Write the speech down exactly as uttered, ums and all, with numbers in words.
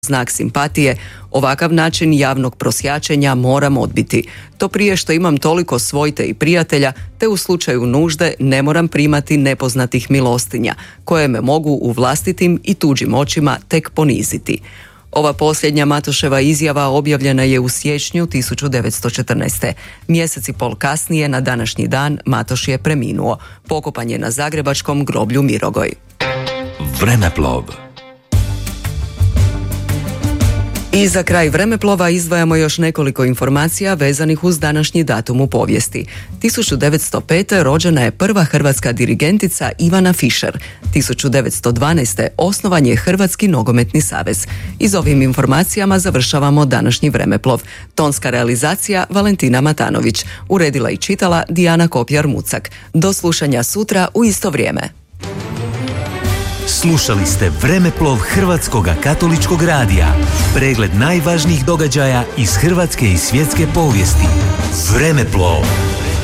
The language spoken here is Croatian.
znak simpatije, ovakav način javnog prosjačenja moram odbiti. To prije što imam toliko svojte i prijatelja, te u slučaju nužde ne moram primati nepoznatih milostinja, koje me mogu u vlastitim i tuđim očima tek poniziti. Ova posljednja Matoševa izjava objavljena je u siječnju tisuću devetsto četrnaeste. Mjesec i pol kasnije, na današnji dan, Matoš je preminuo. Pokopan je na zagrebačkom groblju Mirogoj. Vremeplov. I za kraj vremeplova izdvajamo još nekoliko informacija vezanih uz današnji datum u povijesti. tisuću devetsto pete. rođena je prva hrvatska dirigentica Ivana Fischer. tisuću devetsto dvanaeste. osnovan je Hrvatski nogometni savez. I s ovim informacijama završavamo današnji vremeplov. Tonska realizacija Valentina Matanović. Uredila i čitala Dijana Kopjar-Mucak. Do slušanja sutra u isto vrijeme. Slušali ste Vremeplov Hrvatskog katoličkog radija. Pregled najvažnijih događaja iz hrvatske i svjetske povijesti. Vremeplov.